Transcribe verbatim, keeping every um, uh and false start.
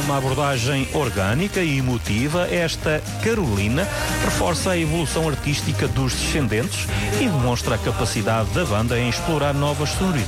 uma abordagem orgânica e emotiva, esta Carolina reforça a evolução artística dos Descendentes e demonstra a capacidade da banda em explorar novas sonoridades.